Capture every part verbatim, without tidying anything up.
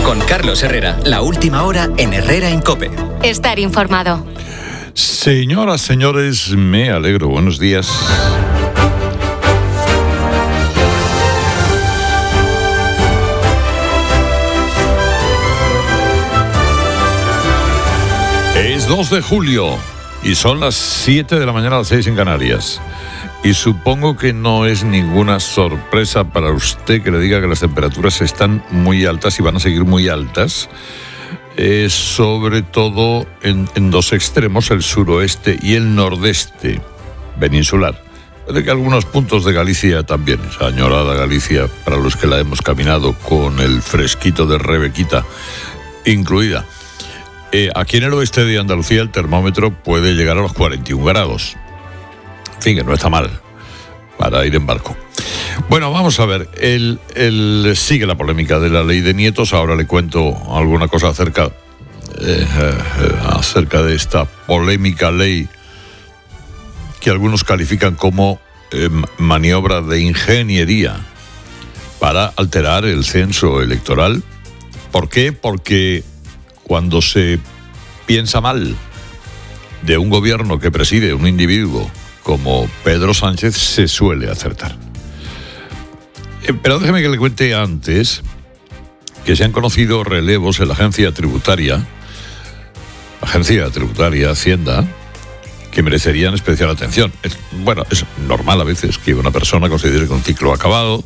Con Carlos Herrera, la última hora en Herrera en COPE. Estar informado. Señoras, señores, me alegro. Buenos días. Es dos de julio y son las siete de la mañana, a las seis en Canarias. Y supongo que no es ninguna sorpresa para usted que le diga que las temperaturas están muy altas y van a seguir muy altas, eh, sobre todo en, en dos extremos, el suroeste y el nordeste peninsular. Puede que algunos puntos de Galicia también, esa añorada Galicia para los que la hemos caminado con el fresquito de Rebequita incluida. Eh, aquí en el oeste de Andalucía el termómetro puede llegar a los cuarenta y un grados. En fin, que no está mal para ir en barco. Bueno, vamos a ver. El, el, sigue la polémica de la ley de nietos. Ahora le cuento alguna cosa acerca, eh, eh, acerca de esta polémica ley que algunos califican como eh, maniobra de ingeniería para alterar el censo electoral. ¿Por qué? Porque cuando se piensa mal de un gobierno que preside un individuo como Pedro Sánchez, se suele acertar. Eh, pero déjeme que le cuente antes que se han conocido relevos en la agencia tributaria, agencia tributaria Hacienda, que merecerían especial atención. Es, bueno, es normal a veces que una persona considere que un ciclo ha acabado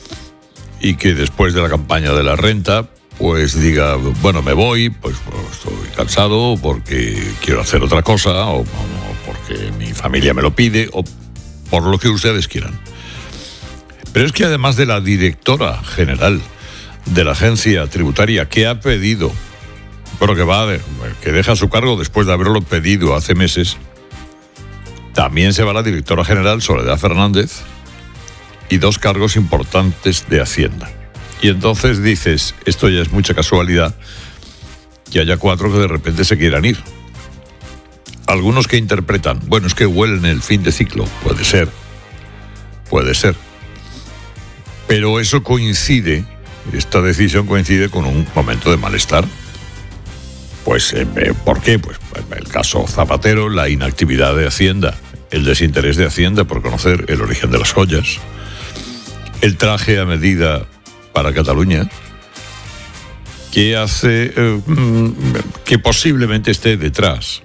y que después de la campaña de la renta pues diga, bueno, me voy, pues, pues estoy cansado porque quiero hacer otra cosa, o, o porque mi familia me lo pide, o por lo que ustedes quieran. Pero es que además de la directora general de la agencia tributaria, que ha pedido, pero que va a, que deja su cargo después de haberlo pedido hace meses, también se va la directora general Soledad Fernández y dos cargos importantes de Hacienda. Y entonces dices, esto ya es mucha casualidad, que haya cuatro que de repente se quieran ir. Algunos que interpretan, bueno, es que huelen el fin de ciclo. Puede ser, puede ser. Pero eso coincide, esta decisión coincide con un momento de malestar. Pues, eh, ¿por qué? Pues el caso Zapatero, la inactividad de Hacienda, el desinterés de Hacienda por conocer el origen de las joyas, el traje a medida para Cataluña, que hace eh, que posiblemente esté detrás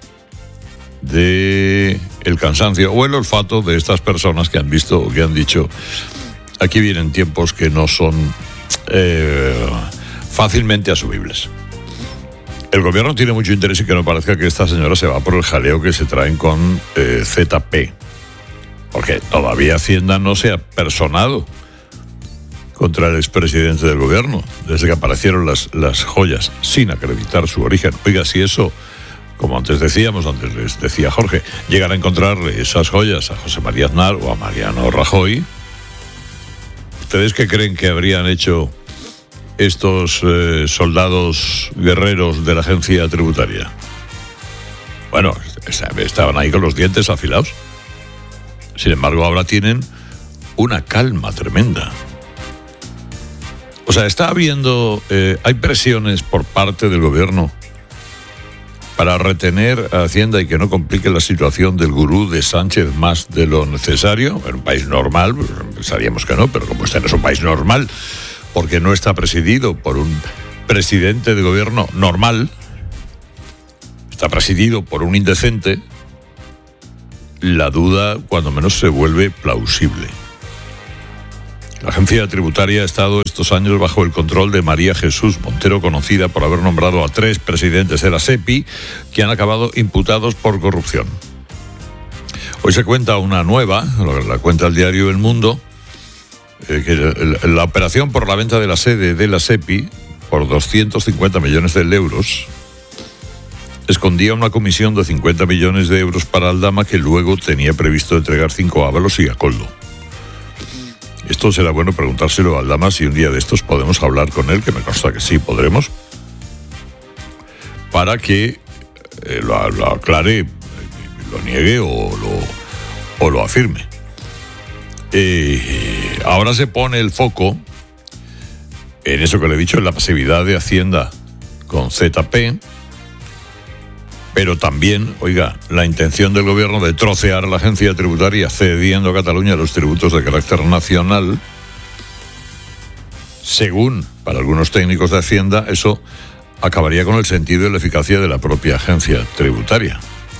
de el cansancio o el olfato de estas personas que han visto o que han dicho, aquí vienen tiempos que no son eh, fácilmente asumibles. El gobierno tiene mucho interés en que no parezca que esta señora se va por el jaleo que se traen con eh, Z P, porque todavía Hacienda no se ha personado contra el expresidente del gobierno, desde que aparecieron las, las joyas, sin acreditar su origen. Oiga, si eso, como antes decíamos, antes les decía Jorge, llegan a encontrarle esas joyas a José María Aznar o a Mariano Rajoy, ¿ustedes qué creen que habrían hecho estos eh, soldados guerreros de la agencia tributaria? Bueno, estaban ahí con los dientes afilados. Sin embargo, ahora tienen una calma tremenda. O sea, está habiendo, eh, hay presiones por parte del gobierno para retener a Hacienda y que no complique la situación del gurú de Sánchez más de lo necesario. En un país normal, pues, pensaríamos que no, pero como este no es un país normal, porque no está presidido por un presidente de gobierno normal, está presidido por un indecente, la duda cuando menos se vuelve plausible. La agencia tributaria ha estado estos años bajo el control de María Jesús Montero, conocida por haber nombrado a tres presidentes de la SEPI que han acabado imputados por corrupción. Hoy se cuenta una nueva, la cuenta el diario El Mundo, eh, que la operación por la venta de la sede de la SEPI por doscientos cincuenta millones de euros escondía una comisión de cincuenta millones de euros para Aldama, que luego tenía previsto entregar cinco a Ábalos y a Coldo. Esto será bueno preguntárselo a Aldama si un día de estos podemos hablar con él, que me consta que sí podremos, para que eh, lo, lo aclare, lo niegue o lo, o lo afirme. Eh, ahora se pone el foco en eso que le he dicho, en la pasividad de Hacienda con Z P, pero también, oiga, la intención del gobierno de trocear la agencia tributaria cediendo a Cataluña los tributos de carácter nacional. Según, para algunos técnicos de Hacienda, eso acabaría con el sentido y la eficacia de la propia agencia tributaria.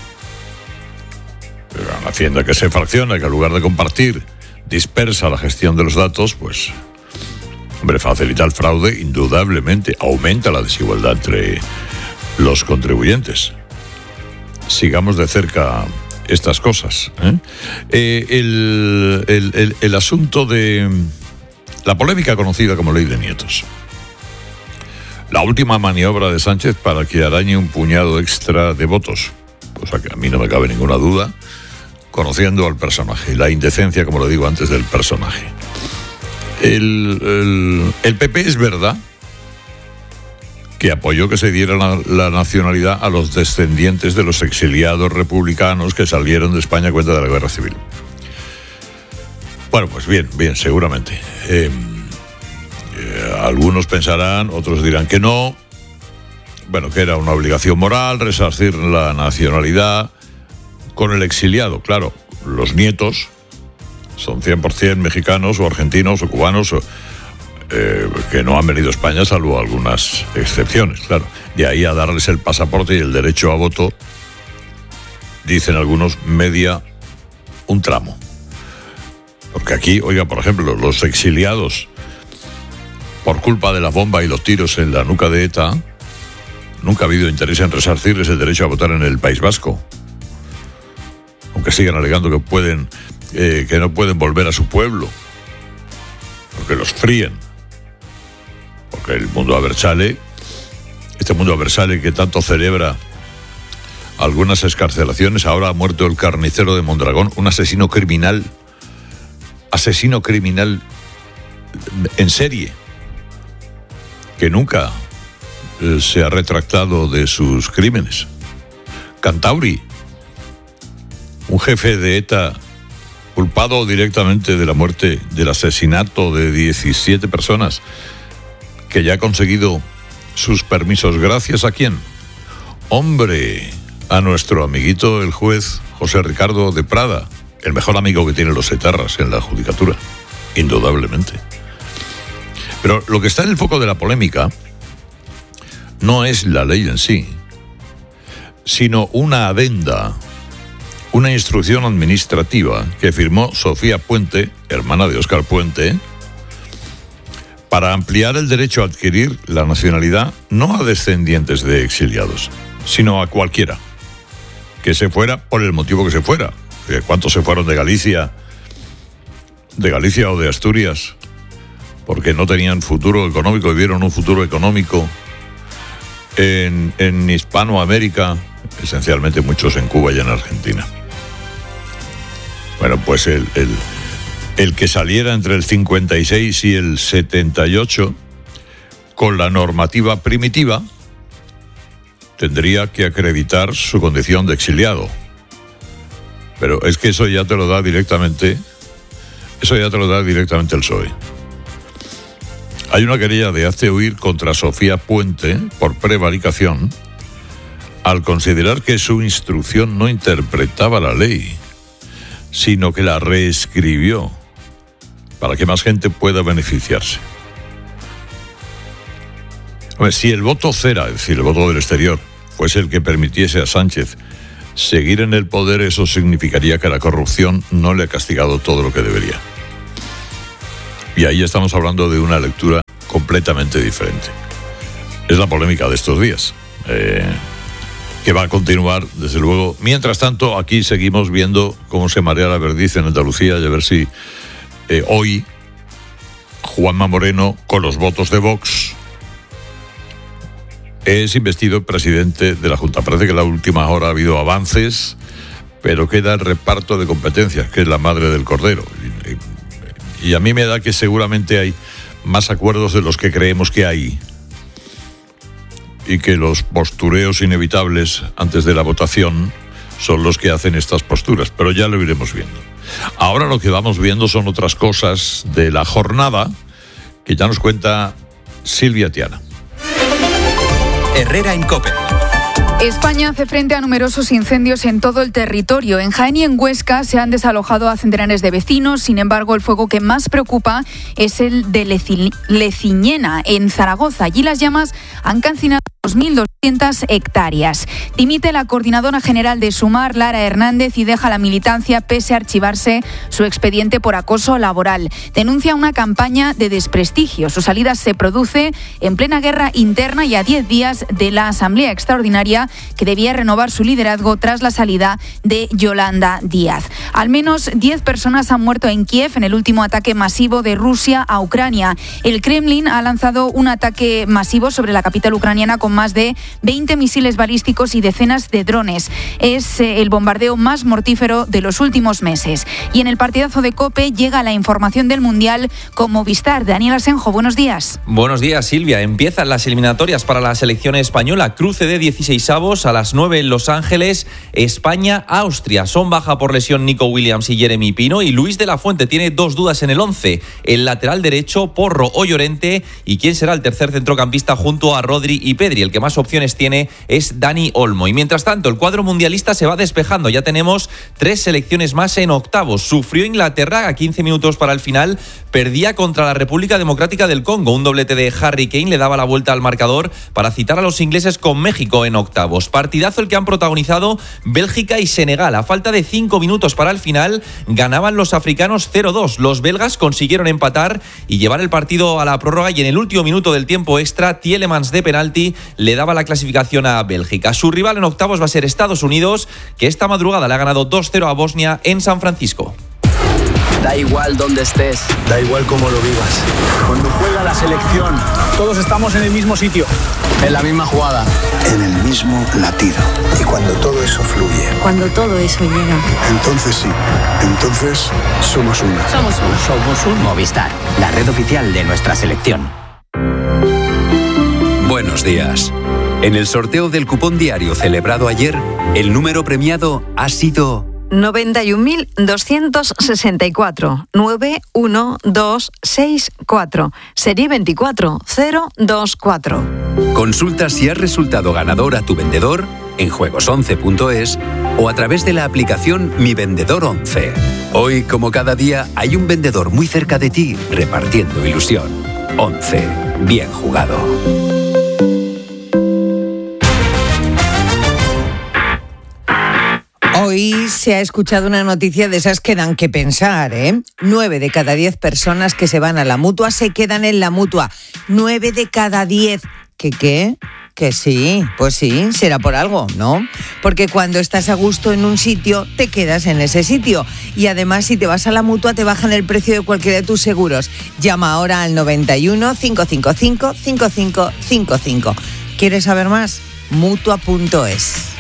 Pero la Hacienda que se fracciona, que en lugar de compartir, dispersa la gestión de los datos, pues, hombre, facilita el fraude, indudablemente, aumenta la desigualdad entre los contribuyentes. Sigamos de cerca estas cosas, ¿eh? Eh, el, el, el, el asunto de la polémica conocida como ley de nietos. La última maniobra de Sánchez para que arañe un puñado extra de votos, cosa que a mí no me cabe ninguna duda, conociendo al personaje, la indecencia, como lo digo antes, del personaje. El, el, el P P es verdad que apoyó que se diera la, la nacionalidad a los descendientes de los exiliados republicanos que salieron de España a cuenta de la guerra civil. Bueno, pues bien, bien, seguramente. Eh, eh, algunos pensarán, otros dirán que no. Bueno, que era una obligación moral resarcir la nacionalidad con el exiliado. Claro, los nietos son cien por ciento mexicanos o argentinos o cubanos o, eh, que no han venido a España, salvo algunas excepciones, claro. De ahí a darles el pasaporte y el derecho a voto, dicen algunos, media un tramo. Porque aquí, oiga, por ejemplo, los exiliados por culpa de la bomba y los tiros en la nuca de ETA, nunca ha habido interés en resarcirles el derecho a votar en el País Vasco. Aunque sigan alegando que pueden, eh, que no pueden volver a su pueblo, porque los fríen. Porque el mundo Abertzale, este mundo Abertzale que tanto celebra algunas excarcelaciones, ahora ha muerto el carnicero de Mondragón, un asesino criminal, asesino criminal en serie, que nunca eh, se ha retractado de sus crímenes. Cantauri, un jefe de ETA culpado directamente de la muerte, del asesinato de diecisiete personas, que ya ha conseguido sus permisos. ¿Gracias a quién? Hombre, a nuestro amiguito el juez José Ricardo de Prada, el mejor amigo que tienen los etarras en la judicatura, indudablemente. Pero lo que está en el foco de la polémica no es la ley en sí, sino una adenda, una instrucción administrativa que firmó Sofía Puente, hermana de Óscar Puente, para ampliar el derecho a adquirir la nacionalidad no a descendientes de exiliados, sino a cualquiera que se fuera por el motivo que se fuera. ¿Cuántos se fueron de Galicia, de Galicia o de Asturias? Porque no tenían futuro económico y vieron un futuro económico en, en Hispanoamérica, esencialmente muchos en Cuba y en Argentina. Bueno, pues el, el, el que saliera entre el cincuenta y seis y el setenta y ocho con la normativa primitiva tendría que acreditar su condición de exiliado. Pero es que eso ya te lo da directamente, eso ya te lo da directamente el P S O E. Hay una querella de hazte oír contra Sofía Puente por prevaricación al considerar que su instrucción no interpretaba la ley, sino que la reescribió para que más gente pueda beneficiarse. Hombre, si el voto cera, es decir, el voto del exterior, fuese el que permitiese a Sánchez seguir en el poder, eso significaría que la corrupción no le ha castigado todo lo que debería. Y ahí estamos hablando de una lectura completamente diferente. Es la polémica de estos días, eh, que va a continuar, desde luego. Mientras tanto, aquí seguimos viendo cómo se marea la perdiz en Andalucía y a ver si eh, hoy Juanma Moreno, con los votos de Vox, es investido presidente de la Junta. Parece que en la última hora ha habido avances, pero queda el reparto de competencias, que es la madre del cordero. Y, y a mí me da que seguramente hay más acuerdos de los que creemos que hay, y que los postureos inevitables antes de la votación son los que hacen estas posturas, pero ya lo iremos viendo. Ahora lo que vamos viendo son otras cosas de la jornada que ya nos cuenta Silvia Tiana. Herrera en COPE. España hace frente a numerosos incendios en todo el territorio. En Jaén y en Huesca se han desalojado a centenares de vecinos. Sin embargo, el fuego que más preocupa es el de Leci- Leciñena, en Zaragoza. Allí las llamas han calcinado dos mil doscientas hectáreas. Dimite la coordinadora general de Sumar, Lara Hernández, y deja la militancia pese a archivarse su expediente por acoso laboral. Denuncia una campaña de desprestigio. Su salida se produce en plena guerra interna y a diez días de la Asamblea Extraordinaria que debía renovar su liderazgo tras la salida de Yolanda Díaz. Al menos diez personas han muerto en Kiev en el último ataque masivo de Rusia a Ucrania. El Kremlin ha lanzado un ataque masivo sobre la capital ucraniana con más de veinte misiles balísticos y decenas de drones. Es eh, el bombardeo más mortífero de los últimos meses. Y en el partidazo de COPE llega la información del Mundial con Movistar. Daniel Asenjo, buenos días. Buenos días, Silvia. Empiezan las eliminatorias para la selección española. Cruce de dieciseisavos a las nueve en Los Ángeles. España-Austria. Son baja por lesión Nico Williams y Jeremy Pino. Y Luis de la Fuente tiene dos dudas en el once. El lateral derecho, Porro o Llorente. ¿Y quién será el tercer centrocampista junto a Rodri y Pedri? El que más opciones tiene es Dani Olmo. Y mientras tanto, el cuadro mundialista se va despejando. Ya tenemos tres selecciones más en octavos. Sufrió Inglaterra a quince minutos para el final. Perdía contra la República Democrática del Congo. Un doblete de Harry Kane le daba la vuelta al marcador para citar a los ingleses con México en octavos. Partidazo el que han protagonizado Bélgica y Senegal. A falta de cinco minutos para el final, ganaban los africanos cero dos. Los belgas consiguieron empatar y llevar el partido a la prórroga, y en el último minuto del tiempo extra, Tielemans de penalti le daba la clasificación a Bélgica. Su rival en octavos va a ser Estados Unidos, que esta madrugada le ha ganado dos cero a Bosnia en San Francisco. Da igual dónde estés, da igual cómo lo vivas. Cuando juega la selección, todos estamos en el mismo sitio, en la misma jugada, en el mismo latido. Y cuando todo eso fluye, cuando todo eso llega, entonces sí, entonces somos uno. Somos uno. Somos un Movistar, la red oficial de nuestra selección. Buenos días. En el sorteo del cupón diario celebrado ayer, el número premiado ha sido noventa y un mil doscientos sesenta y cuatro, nueve uno dos seis cuatro, serie veinticuatro cero dos cuatro. Consulta si has resultado ganador a tu vendedor en juegos once punto es o a través de la aplicación Mi Vendedor once. Hoy, como cada día, hay un vendedor muy cerca de ti repartiendo ilusión. once. Bien jugado. Hoy se ha escuchado una noticia de esas que dan que pensar, ¿eh? Nueve de cada diez personas que se van a la Mutua se quedan en la Mutua. Nueve de cada diez. ¿Qué qué? Que sí, pues sí, será por algo, ¿no? Porque cuando estás a gusto en un sitio, te quedas en ese sitio. Y además, si te vas a la Mutua, te bajan el precio de cualquiera de tus seguros. Llama ahora al noventa y uno, cinco cinco cinco, cinco cinco cinco cinco. ¿Quieres saber más? Mutua punto es.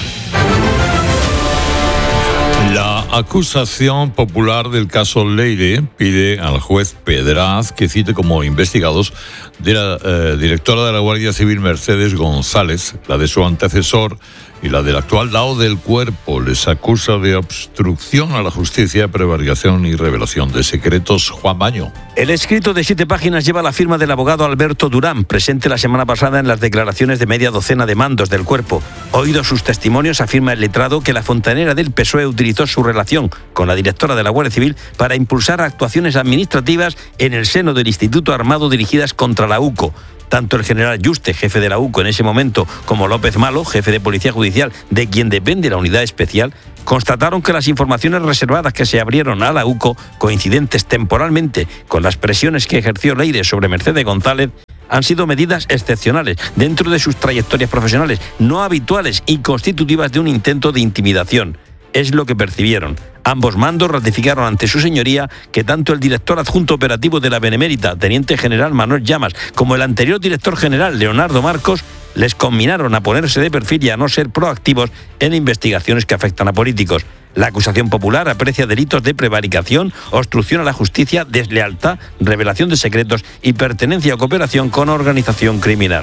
La acusación popular del caso Leire pide al juez Pedraz que cite como investigados de la eh, directora de la Guardia Civil Mercedes González, la de su antecesor y la del actual Lao del Cuerpo. Les acusa de obstrucción a la justicia, prevaricación y revelación de secretos. Juan Baño. El escrito de siete páginas lleva la firma del abogado Alberto Durán, presente la semana pasada en las declaraciones de media docena de mandos del Cuerpo. Oídos sus testimonios, afirma el letrado que la fontanera del P S O E utilizó su relación con la directora de la Guardia Civil para impulsar actuaciones administrativas en el seno del Instituto Armado dirigidas contra la U C O. Tanto el general Yuste, jefe de la U C O en ese momento, como López Malo, jefe de Policía Judicial, de quien depende la unidad especial, constataron que las informaciones reservadas que se abrieron a la U C O, coincidentes temporalmente con las presiones que ejerció Leire sobre Mercedes González, han sido medidas excepcionales dentro de sus trayectorias profesionales, no habituales y constitutivas de un intento de intimidación. Es lo que percibieron. Ambos mandos ratificaron ante su señoría que tanto el director adjunto operativo de la Benemérita, teniente general Manuel Llamas, como el anterior director general, Leonardo Marcos, les conminaron a ponerse de perfil y a no ser proactivos en investigaciones que afectan a políticos. La acusación popular aprecia delitos de prevaricación, obstrucción a la justicia, deslealtad, revelación de secretos y pertenencia o cooperación con organización criminal.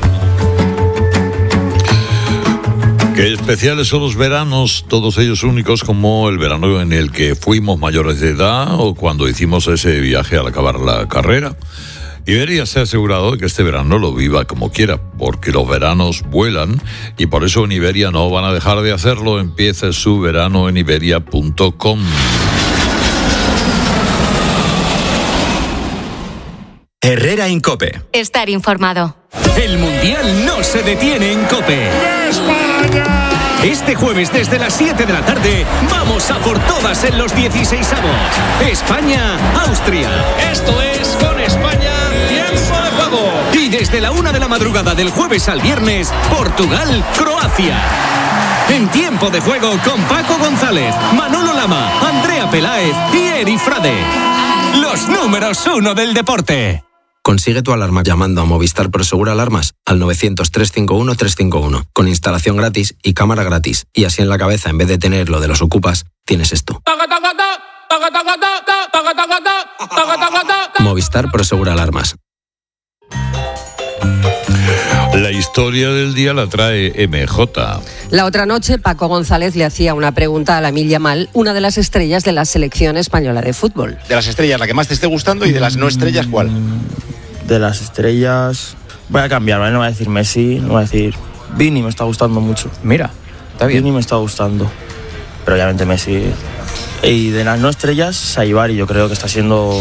Qué especiales son los veranos, todos ellos únicos, como el verano en el que fuimos mayores de edad o cuando hicimos ese viaje al acabar la carrera. Iberia se ha asegurado de que este verano lo viva como quiera, porque los veranos vuelan y por eso en Iberia no van a dejar de hacerlo. Empiece su verano en iberia punto com. Herrera en COPE. Estar informado. El Mundial no se detiene en COPE. ¡España! Este jueves desde las siete de la tarde vamos a por todas en los dieciseisavos. España-Austria. Esto es Con España, tiempo de juego. Y desde la una de la madrugada del jueves al viernes, Portugal-Croacia. En tiempo de juego con Paco González, Manolo Lama, Andrea Peláez y Eri Frade. Los números uno del deporte. Consigue tu alarma llamando a Movistar Prosegur Alarmas al novecientos, trescientos cincuenta y uno, trescientos cincuenta y uno, con instalación gratis y cámara gratis. Y así en la cabeza, en vez de tener lo de los ocupas, tienes esto. Movistar Prosegur Alarmas. La historia del día la trae M J. La otra noche, Paco González le hacía una pregunta a Lamine Yamal, una de las estrellas de la selección española de fútbol. De las estrellas, la que más te esté gustando, y de las no estrellas, ¿cuál? De las estrellas, voy a cambiar, ¿vale? No voy a decir Messi, no voy a decir Vini, me está gustando mucho. Mira, está bien. Vini me está gustando, pero obviamente Messi. Y de las no estrellas, Saibari, yo creo que está siendo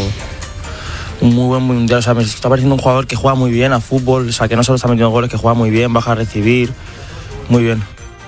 un muy buen mundial. O sea, me está pareciendo un jugador que juega muy bien a fútbol, o sea, que no solo está metiendo goles, que juega muy bien, baja a recibir, muy bien.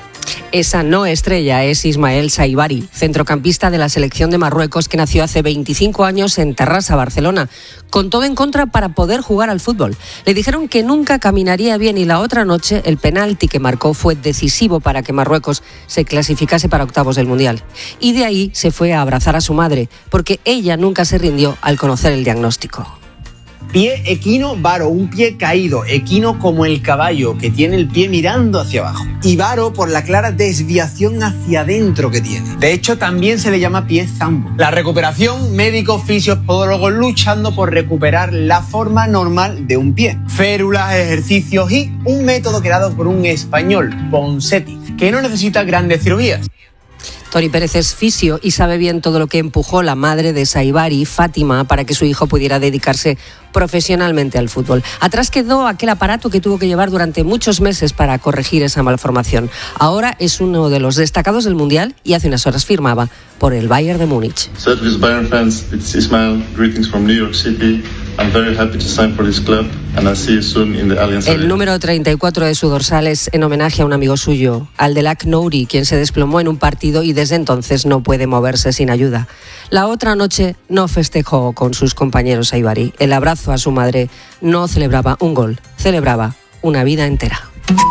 Esa no estrella es Ismael Saibari, centrocampista de la selección de Marruecos que nació hace veinticinco años en Terrassa, Barcelona, con todo en contra para poder jugar al fútbol. Le dijeron que nunca caminaría bien y la otra noche el penalti que marcó fue decisivo para que Marruecos se clasificase para octavos del Mundial. Y de ahí se fue a abrazar a su madre, porque ella nunca se rindió al conocer el diagnóstico. Pie equino varo, un pie caído, equino como el caballo, que tiene el pie mirando hacia abajo. Y varo por la clara desviación hacia adentro que tiene. De hecho, también se le llama pie zambo. La recuperación, médicos, fisios, podólogos luchando por recuperar la forma normal de un pie. Férulas, ejercicios y un método creado por un español, Ponseti, que no necesita grandes cirugías. Tori Pérez es fisio y sabe bien todo lo que empujó la madre de Saibari, Fátima, para que su hijo pudiera dedicarse profesionalmente al fútbol. Atrás quedó aquel aparato que tuvo que llevar durante muchos meses para corregir esa malformación. Ahora es uno de los destacados del Mundial y hace unas horas firmaba por el Bayern de Múnich. Service Bayern fans, it's Ismail, greetings from New York City. I'm very happy to sign for this club and I'll see you soon in the Allianz Arena. El número treinta y cuatro de su dorsal es en homenaje a un amigo suyo, al de Al Nouri, quien se desplomó en un partido y desde entonces no puede moverse sin ayuda. La otra noche no festejó con sus compañeros Saibari. El abrazo a su madre no celebraba un gol, celebraba una vida entera.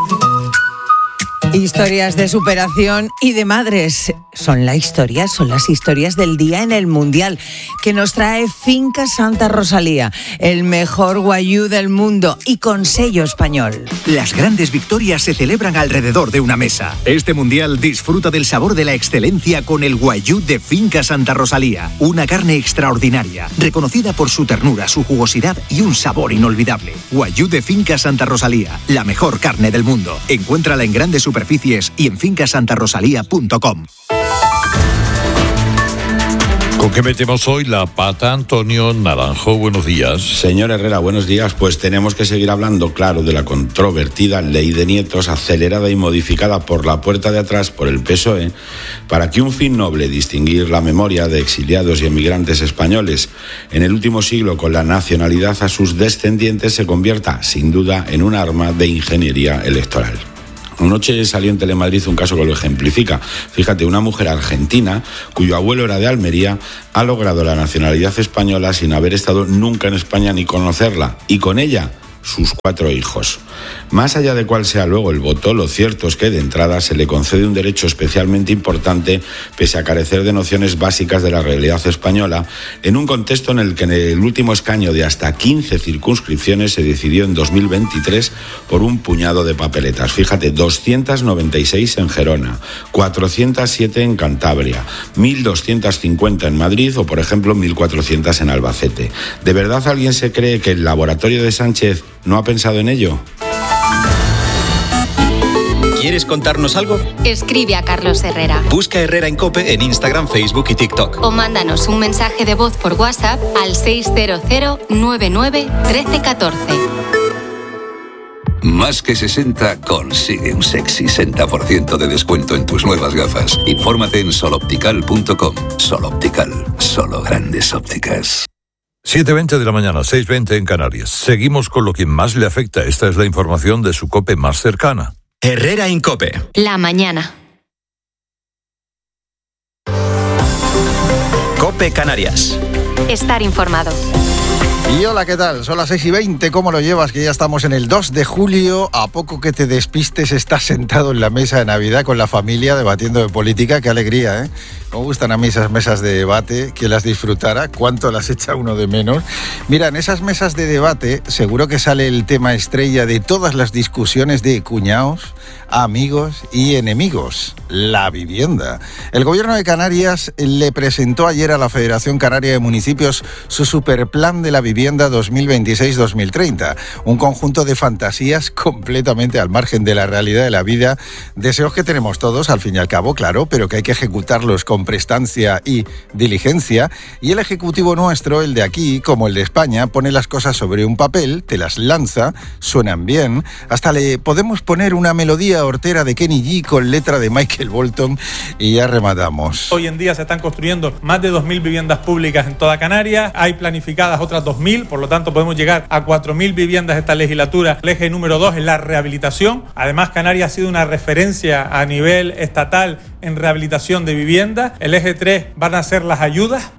Historias de superación y de madres. Son la historia, son las historias del día en el Mundial que nos trae Finca Santa Rosalía, el mejor guayú del mundo y con sello español. Las grandes victorias se celebran alrededor de una mesa. Este Mundial disfruta del sabor de la excelencia con el guayú de Finca Santa Rosalía. Una carne extraordinaria, reconocida por su ternura, su jugosidad y un sabor inolvidable. Guayú de Finca Santa Rosalía, la mejor carne del mundo. Encuéntrala en grandes superficies y en finca santa rosalía punto com. ¿Con qué metemos hoy la pata? Antonio Naranjo, buenos días. Señor Herrera, buenos días. Pues tenemos que seguir hablando, claro, de la controvertida ley de nietos acelerada y modificada por la puerta de atrás por el P S O E para que un fin noble, distinguir la memoria de exiliados y emigrantes españoles en el último siglo con la nacionalidad a sus descendientes, se convierta, sin duda, en un arma de ingeniería electoral. Anoche salió en Telemadrid un caso que lo ejemplifica. Fíjate, una mujer argentina, cuyo abuelo era de Almería, ha logrado la nacionalidad española sin haber estado nunca en España ni conocerla, y con ella sus cuatro hijos. Más allá de cuál sea luego el voto, lo cierto es que de entrada se le concede un derecho especialmente importante, pese a carecer de nociones básicas de la realidad española, en un contexto en el que en el último escaño de hasta quince circunscripciones se decidió en dos mil veintitrés por un puñado de papeletas. Fíjate, doscientos noventa y seis en Gerona, cuatrocientos siete en Cantabria, mil doscientos cincuenta en Madrid o, por ejemplo, mil cuatrocientos en Albacete. ¿De verdad alguien se cree que el laboratorio de Sánchez no ha pensado en ello? ¿Quieres contarnos algo? Escribe a Carlos Herrera. Busca Herrera en COPE en Instagram, Facebook y TikTok. O mándanos un mensaje de voz por WhatsApp al seis cero cero nueve nueve uno tres uno cuatro. Más que sesenta consigue un sexy sesenta por ciento de descuento en tus nuevas gafas. Infórmate en soloptical punto com. Soloptical, solo grandes ópticas. siete veinte de la mañana, seis veinte en Canarias. Seguimos con lo que más le afecta. Esta es la información de su COPE más cercana. Herrera en COPE. La mañana. COPE Canarias. Estar informado. Y hola, ¿qué tal? Son las seis y veinte, ¿cómo lo llevas? Que ya estamos en el dos de julio, a poco que te despistes estás sentado en la mesa de Navidad con la familia debatiendo de política, qué alegría, ¿eh? Me gustan a mí esas mesas de debate, que las disfrutara, cuánto las echa uno de menos. Mira, en esas mesas de debate seguro que sale el tema estrella de todas las discusiones de cuñados, amigos y enemigos, la vivienda. El gobierno de Canarias le presentó ayer a la Federación Canaria de Municipios su superplan de la vivienda dos mil veintiséis dos mil treinta, un conjunto de fantasías completamente al margen de la realidad de la vida, deseos que tenemos todos al fin y al cabo, claro, pero que hay que ejecutarlos con prestancia y diligencia, y el ejecutivo nuestro, el de aquí, como el de España, pone las cosas sobre un papel, te las lanza, suenan bien, hasta le podemos poner una melodía hortera de Kenny G con letra de Michael Bolton y ya rematamos. Hoy en día se están construyendo más de dos mil viviendas públicas en toda Canarias, hay planificadas otras dos mil, por lo tanto podemos llegar a cuatro mil viviendas esta legislatura. El eje número dos es la rehabilitación. Además, Canarias ha sido una referencia a nivel estatal en rehabilitación de viviendas. El eje tres van a ser las ayudas.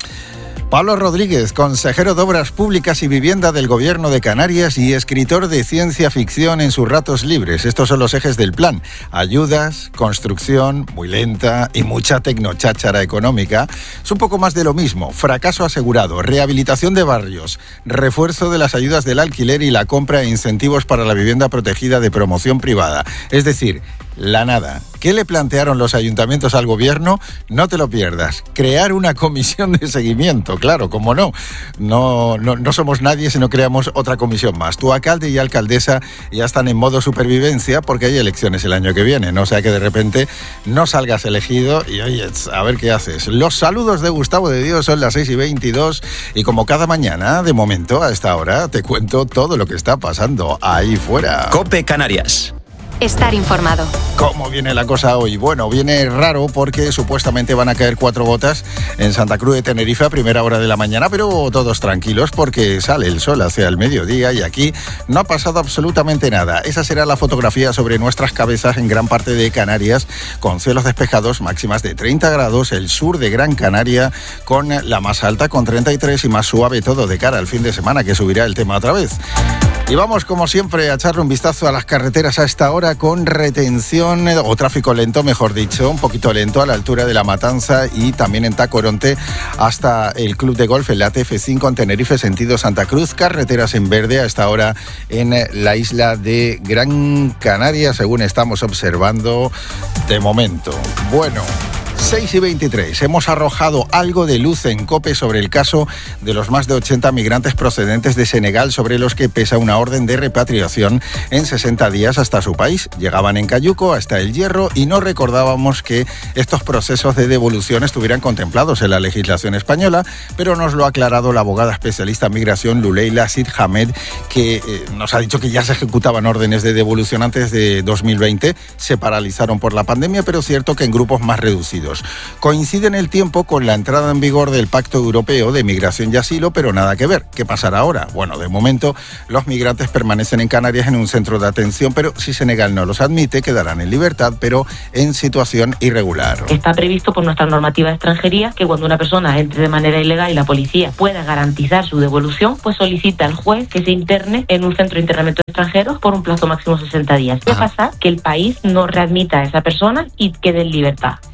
Pablo Rodríguez, consejero de Obras Públicas y Vivienda del Gobierno de Canarias y escritor de ciencia ficción en sus ratos libres. Estos son los ejes del plan. Ayudas, construcción, muy lenta y mucha tecnocháchara económica. Es un poco más de lo mismo. Fracaso asegurado, rehabilitación de barrios, refuerzo de las ayudas del alquiler y la compra e incentivos para la vivienda protegida de promoción privada. Es decir, la nada. ¿Qué le plantearon los ayuntamientos al gobierno? No te lo pierdas. Crear una comisión de seguimiento. Claro, como no. No, no, no somos nadie si no creamos otra comisión más. Tu alcalde y alcaldesa ya están en modo supervivencia porque hay elecciones el año que viene. No sea que de repente no salgas elegido y oye, a ver qué haces. Los saludos de Gustavo de Dios son las seis y veintidós y como cada mañana, de momento a esta hora, te cuento todo lo que está pasando ahí fuera. COPE Canarias. Estar informado. ¿Cómo viene la cosa hoy? Bueno, viene raro porque supuestamente van a caer cuatro gotas en Santa Cruz de Tenerife a primera hora de la mañana, pero todos tranquilos porque sale el sol hacia el mediodía y aquí no ha pasado absolutamente nada. Esa será la fotografía sobre nuestras cabezas en gran parte de Canarias, con cielos despejados, máximas de treinta grados, el sur de Gran Canaria con la más alta con treinta y tres y más suave todo de cara al fin de semana, que subirá el tema otra vez. Y vamos, como siempre, a echarle un vistazo a las carreteras a esta hora con retención o tráfico lento, mejor dicho, un poquito lento a la altura de La Matanza y también en Tacoronte hasta el Club de Golf, el A T F cinco en Tenerife, sentido Santa Cruz. Carreteras en verde a esta hora en la isla de Gran Canaria, según estamos observando de momento. Bueno, seis y veintitrés. Hemos arrojado algo de luz en COPE sobre el caso de los más de ochenta migrantes procedentes de Senegal sobre los que pesa una orden de repatriación en sesenta días hasta su país. Llegaban en Cayuco hasta El Hierro y no recordábamos que estos procesos de devolución estuvieran contemplados en la legislación española, pero nos lo ha aclarado la abogada especialista en migración Luleila Sid Hamed, que eh, nos ha dicho que ya se ejecutaban órdenes de devolución antes de dos mil veinte. Se paralizaron por la pandemia, pero es cierto que en grupos más reducidos. Coincide en el tiempo con la entrada en vigor del Pacto Europeo de Migración y Asilo, pero nada que ver. ¿Qué pasará ahora? Bueno, de momento los migrantes permanecen en Canarias en un centro de atención, pero si Senegal no los admite, quedarán en libertad, pero en situación irregular. Está previsto por nuestra normativa de extranjería que cuando una persona entre de manera ilegal y la policía pueda garantizar su devolución, pues solicita al juez que se interne en un centro de internamiento de extranjeros por un plazo máximo de sesenta días. ¿Qué pasa? Que el país no readmita a esa persona y quede en libertad.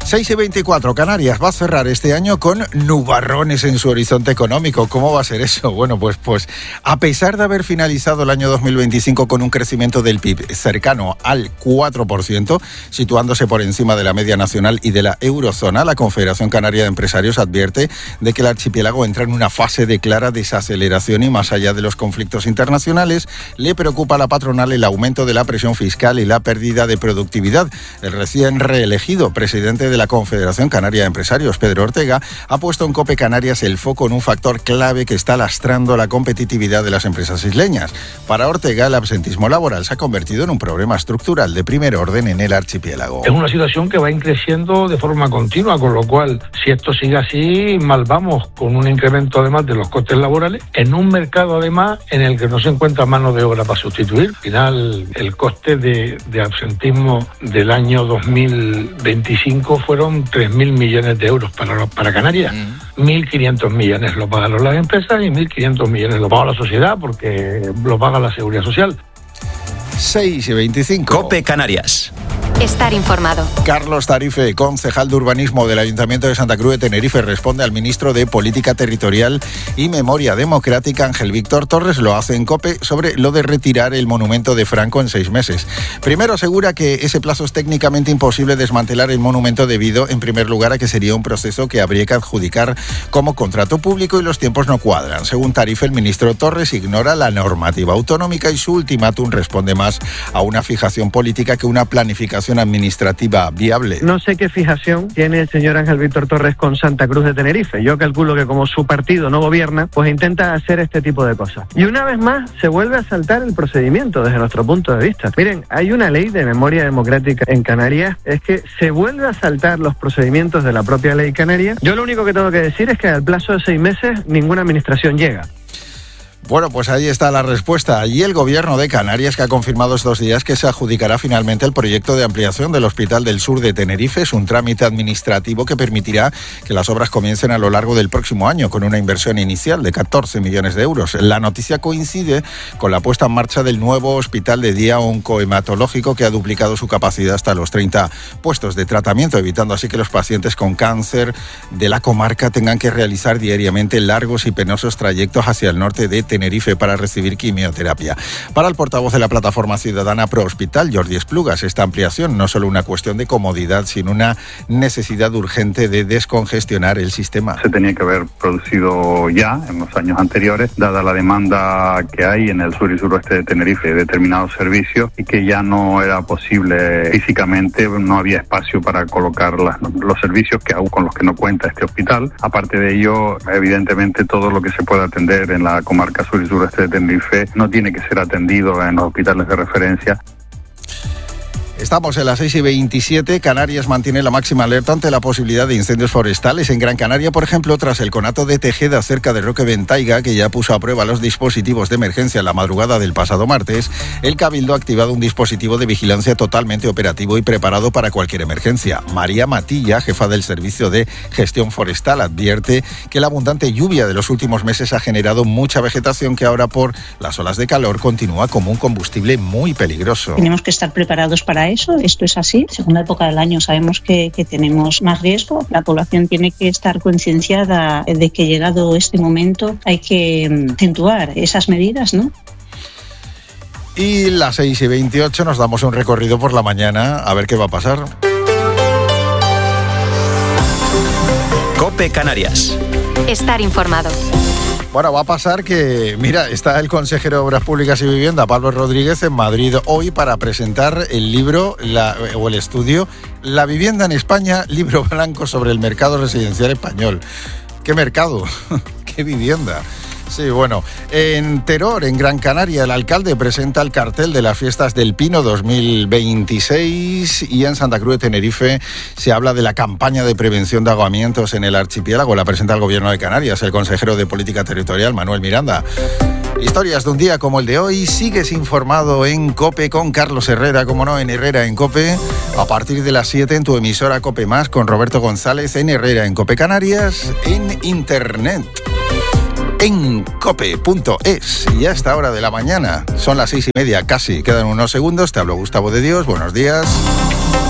seis y veinticuatro, Canarias va a cerrar este año con nubarrones en su horizonte económico. ¿Cómo va a ser eso? Bueno, pues, pues a pesar de haber finalizado el año dos mil veinticinco con un crecimiento del P I B cercano al cuatro por ciento, situándose por encima de la media nacional y de la eurozona, la Confederación Canaria de Empresarios advierte de que el archipiélago entra en una fase de clara desaceleración y, más allá de los conflictos internacionales, le preocupa a la patronal el aumento de la presión fiscal y la pérdida de productividad. El recién reelegido presidente de la Confederación Canaria de Empresarios, Pedro Ortega, ha puesto en COPE Canarias el foco en un factor clave que está lastrando la competitividad de las empresas isleñas. Para Ortega, el absentismo laboral se ha convertido en un problema estructural de primer orden en el archipiélago. Es una situación que va creciendo de forma continua, con lo cual, si esto sigue así, mal vamos, con un incremento además de los costes laborales, en un mercado además en el que no se encuentra mano de obra para sustituir. Al final, el coste de, de absentismo del año dos mil veinticinco fueron tres mil millones de euros para, para Canarias. Mm. mil quinientos millones lo pagaron las empresas y mil quinientos millones lo paga la sociedad, porque lo paga la Seguridad Social. seis y veinticinco. COPE Canarias. Estar informado. Carlos Tarife, concejal de urbanismo del Ayuntamiento de Santa Cruz de Tenerife, responde al ministro de Política Territorial y Memoria Democrática, Ángel Víctor Torres. Lo hace en COPE sobre lo de retirar el monumento de Franco en seis meses. Primero asegura que ese plazo es técnicamente imposible desmantelar el monumento debido, en primer lugar, a que sería un proceso que habría que adjudicar como contrato público y los tiempos no cuadran. Según Tarife, el ministro Torres ignora la normativa autonómica y su ultimátum responde más a una fijación política que una planificación administrativa viable. No sé qué fijación tiene el señor Ángel Víctor Torres con Santa Cruz de Tenerife. Yo calculo que como su partido no gobierna, pues intenta hacer este tipo de cosas. Y una vez más se vuelve a saltar el procedimiento desde nuestro punto de vista. Miren, hay una ley de memoria democrática en Canarias, es que se vuelve a saltar los procedimientos de la propia ley canaria. Yo lo único que tengo que decir es que al plazo de seis meses ninguna administración llega. Bueno, pues ahí está la respuesta. Y el Gobierno de Canarias, que ha confirmado estos días que se adjudicará finalmente el proyecto de ampliación del Hospital del Sur de Tenerife. Es un trámite administrativo que permitirá que las obras comiencen a lo largo del próximo año, con una inversión inicial de catorce millones de euros. La noticia coincide con la puesta en marcha del nuevo hospital de día oncohematológico, que ha duplicado su capacidad hasta los treinta puestos de tratamiento, evitando así que los pacientes con cáncer de la comarca tengan que realizar diariamente largos y penosos trayectos hacia el norte de Tenerife para recibir quimioterapia. Para el portavoz de la plataforma ciudadana Pro Hospital, Jordi Esplugas, esta ampliación no es solo una cuestión de comodidad, sino una necesidad urgente de descongestionar el sistema. Se tenía que haber producido ya en los años anteriores, dada la demanda que hay en el sur y suroeste de Tenerife de determinados servicios, y que ya no era posible físicamente, no había espacio para colocar las, los servicios que aún con los que no cuenta este hospital. Aparte de ello, evidentemente todo lo que se puede atender en la comarca sur y sureste de Tenerife no tiene que ser atendido en los hospitales de referencia. Estamos en las seis y veintisiete. Canarias mantiene la máxima alerta ante la posibilidad de incendios forestales. En Gran Canaria, por ejemplo, tras el conato de Tejeda cerca de Roque Ventaiga, que ya puso a prueba los dispositivos de emergencia en la madrugada del pasado martes, el Cabildo ha activado un dispositivo de vigilancia totalmente operativo y preparado para cualquier emergencia. María Matilla, jefa del Servicio de Gestión Forestal, advierte que la abundante lluvia de los últimos meses ha generado mucha vegetación que ahora, por las olas de calor, continúa como un combustible muy peligroso. Tenemos que estar preparados para eso, esto es así. Según la época del año sabemos que, que tenemos más riesgo. La población tiene que estar concienciada de que llegado este momento hay que acentuar esas medidas, ¿no? Y las seis y veintiocho nos damos un recorrido por la mañana a ver qué va a pasar. COPE Canarias. Estar informado. Bueno, va a pasar que, mira, está el consejero de Obras Públicas y Vivienda, Pablo Rodríguez, en Madrid hoy para presentar el libro la, o el estudio La vivienda en España, libro blanco sobre el mercado residencial español. ¿Qué mercado? ¿Qué vivienda? Sí, bueno, en Teror, en Gran Canaria, el alcalde presenta el cartel de las Fiestas del Pino dos mil veintiséis, y en Santa Cruz de Tenerife se habla de la campaña de prevención de ahogamientos en el archipiélago. La presenta el Gobierno de Canarias, el consejero de Política Territorial, Manuel Miranda. Historias de un día como el de hoy. Sigues informado en COPE con Carlos Herrera, como no, en Herrera en COPE, a partir de las siete en tu emisora COPE Más, con Roberto González, en Herrera en COPE Canarias, en Internet, en cope punto es. Y a esta hora de la mañana son las seis y media casi, quedan unos segundos. Te hablo Gustavo de Dios, buenos días.